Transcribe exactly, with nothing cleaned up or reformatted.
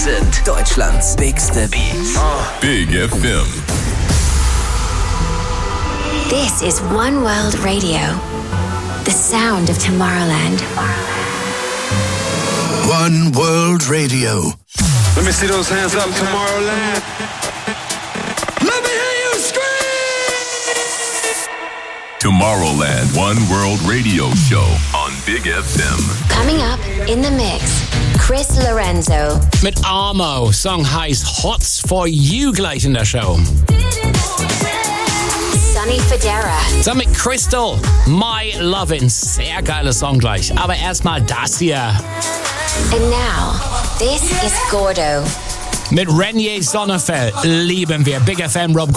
sind Deutschlands bigste Beats. Uh. Big F M. This is One World Radio. The sound of Tomorrowland. One World Radio. Let me see those hands up, Tomorrowland. Let me hear you scream! Tomorrowland One World Radio Show on Big F M. Coming up in the mix, Chris Lorenzo. Mit Armo. Song heißt Hots for You gleich in der Show. Sonny Fodera. Zusammen mit Crystal. My Lovin'. Sehr geiler Song gleich. Aber erstmal das hier. And now, this is Gordo. Mit Renier Sonnefeld lieben wir Big F M Rob